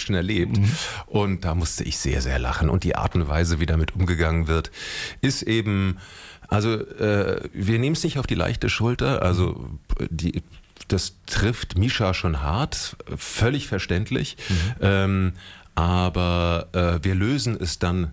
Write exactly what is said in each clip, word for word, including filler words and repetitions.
Menschen erlebt. Mhm. Und da musste ich sehr, sehr lachen. Und die Art und Weise, wie damit umgegangen wird, ist eben, also äh, wir nehmen es nicht auf die leichte Schulter. Also die, das trifft Mischa schon hart, völlig verständlich. Mhm. Ähm, aber äh, wir lösen es dann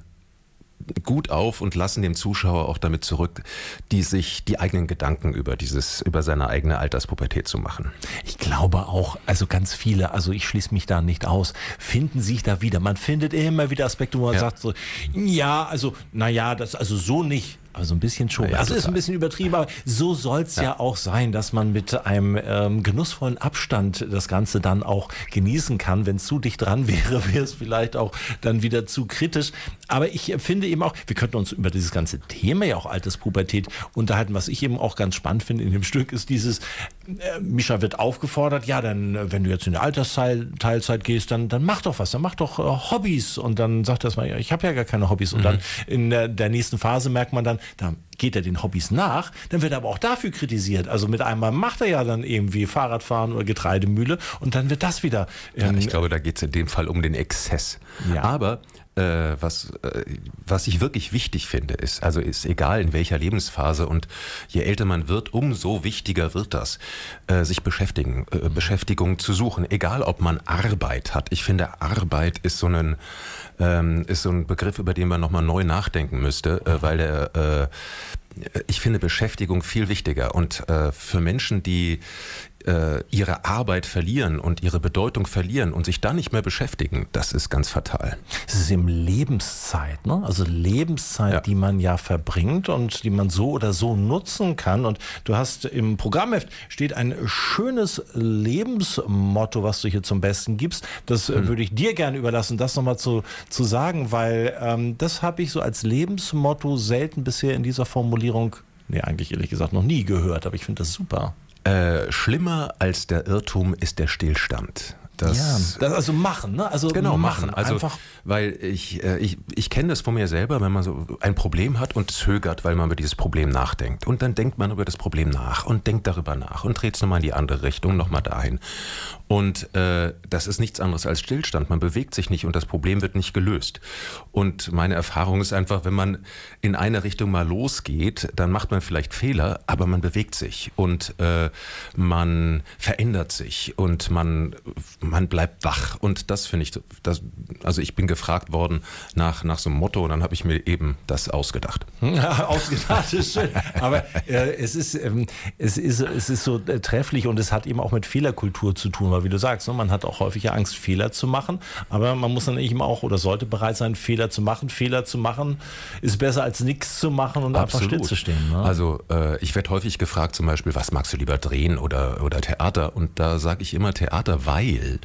gut auf und lassen dem Zuschauer auch damit zurück, die sich die eigenen Gedanken über dieses, über seine eigene Alterspubertät zu machen. Ich glaube auch, also ganz viele, also ich schließe mich da nicht aus, finden sich da wieder. Man findet immer wieder Aspekte, wo man ja. sagt so, ja, also, naja, das, also so nicht. Also ein bisschen schon. Ja, also total. Ist ein bisschen übertrieben, aber so soll es ja. ja auch sein, dass man mit einem ähm, genussvollen Abstand das Ganze dann auch genießen kann. Wenn es zu dicht dran wäre, wäre es vielleicht auch dann wieder zu kritisch. Aber ich finde eben auch, wir könnten uns über dieses ganze Thema ja auch Alterspubertät unterhalten. Was ich eben auch ganz spannend finde in dem Stück ist dieses, äh, Mischa wird aufgefordert, ja, dann, wenn du jetzt in der Altersteilzeit gehst, dann, dann mach doch was, dann mach doch äh, Hobbys. Und dann sagt er erstmal, ja, ich habe ja gar keine Hobbys. Und mhm. dann in der, der nächsten Phase merkt man dann, da geht er den Hobbys nach, dann wird er aber auch dafür kritisiert. Also mit einmal macht er ja dann irgendwie Fahrradfahren oder Getreidemühle und dann wird das wieder... Ähm, ja, ich glaube, da geht es in dem Fall um den Exzess. Ja. Aber äh, was, äh, was ich wirklich wichtig finde, ist, also ist egal in welcher Lebensphase und je älter man wird, umso wichtiger wird das, äh, sich beschäftigen, äh, Beschäftigung zu suchen. Egal, ob man Arbeit hat. Ich finde, Arbeit ist so ein Ähm, ist so ein Begriff, über den man nochmal neu nachdenken müsste, äh, weil der, äh, ich finde Beschäftigung viel wichtiger. Und äh, für Menschen, die äh, ihre Arbeit verlieren und ihre Bedeutung verlieren und sich dann nicht mehr beschäftigen, das ist ganz fatal. Es ist eben Lebenszeit, ne? Also Lebenszeit, ja. die man ja verbringt und die man so oder so nutzen kann. Und du hast im Programmheft steht ein schönes Lebensmotto, was du hier zum Besten gibst. Das hm. würde ich dir gerne überlassen, das nochmal zu, zu sagen, weil ähm, das habe ich so als Lebensmotto selten bisher in dieser Formulierung, nee, eigentlich ehrlich gesagt noch nie gehört, aber ich finde das super. Äh, schlimmer als der Irrtum ist der Stillstand. Das, ja, das also machen, ne? Also genau, machen. machen. Also, einfach. Weil ich, äh, ich, ich kenne das von mir selber, wenn man so ein Problem hat und zögert, weil man über dieses Problem nachdenkt. Und dann denkt man über das Problem nach und denkt darüber nach und dreht es nochmal in die andere Richtung, nochmal dahin. Und äh, das ist nichts anderes als Stillstand. Man bewegt sich nicht und das Problem wird nicht gelöst. Und meine Erfahrung ist einfach, wenn man in eine Richtung mal losgeht, dann macht man vielleicht Fehler, aber man bewegt sich und äh, man verändert sich und man man bleibt wach und das finde ich, das, also ich bin gefragt worden nach, nach so einem Motto und dann habe ich mir eben das ausgedacht. Ja, ausgedacht ist schön, aber äh, es, ist, ähm, es, ist, es ist so äh, trefflich und es hat eben auch mit Fehlerkultur zu tun, weil wie du sagst, ne, man hat auch häufig Angst, Fehler zu machen, aber man muss dann eben auch oder sollte bereit sein, Fehler zu machen. Fehler zu machen ist besser als nichts zu machen und Absolut. einfach stillzustehen. Ne? Also äh, ich werde häufig gefragt zum Beispiel, was magst du lieber drehen oder, oder Theater und da sage ich immer Theater, weil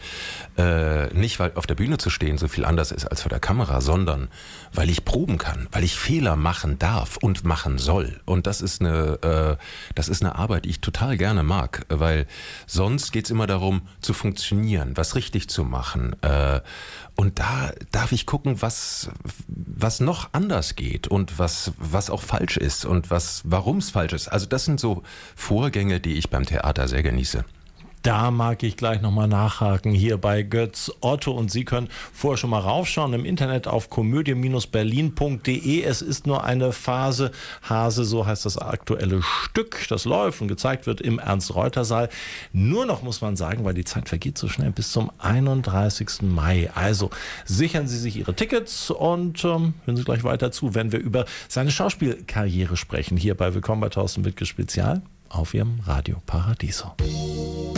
Äh, nicht, weil auf der Bühne zu stehen so viel anders ist als vor der Kamera, sondern weil ich proben kann, weil ich Fehler machen darf und machen soll. Und das ist eine, äh, das ist eine Arbeit, die ich total gerne mag, weil sonst geht es immer darum, zu funktionieren, was richtig zu machen. Äh, und da darf ich gucken, was, was noch anders geht und was, was auch falsch ist und was, warum es falsch ist. Also das sind so Vorgänge, die ich beim Theater sehr genieße. Da mag ich gleich nochmal nachhaken hier bei Götz Otto und Sie können vorher schon mal raufschauen im Internet auf komödie Berlin punkt de. Es ist nur eine Phase. Hase, so heißt das aktuelle Stück, das läuft und gezeigt wird im Ernst-Reuter-Saal. Nur noch muss man sagen, weil die Zeit vergeht so schnell, bis zum einunddreißigsten Mai. Also sichern Sie sich Ihre Tickets und ähm, hören Sie gleich weiter zu, wenn wir über seine Schauspielkarriere sprechen. Hier bei Willkommen bei Thorsten Wittke Spezial auf Ihrem Radio Paradiso.